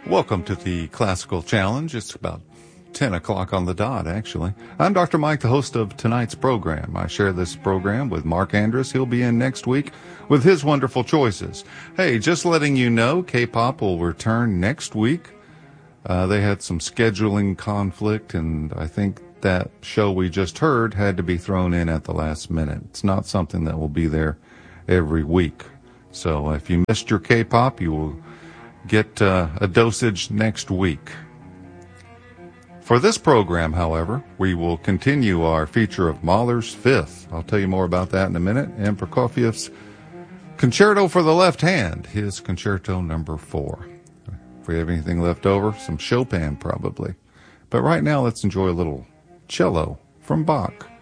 Welcome to the Classical Challenge. It's about 10 o'clock on the dot, actually. I'm Dr. Mike, the host of tonight's program. I share this program with Mark Andrus. He'll be in next week with his wonderful choices. Hey, just letting you know, K-pop will return next week. They had some scheduling conflict, and I think that show we just heard had to be thrown in at the last minute. It's not something that will be there every week. So if you missed your K-pop, you will get a dosage next week. For this program, however, we will continue our feature of Mahler's Fifth. I'll tell you more about that in a minute. And Prokofiev's Concerto for the Left Hand, his Concerto number 4. If we have anything left over, some Chopin probably. But right now, let's enjoy a little cello from Bach.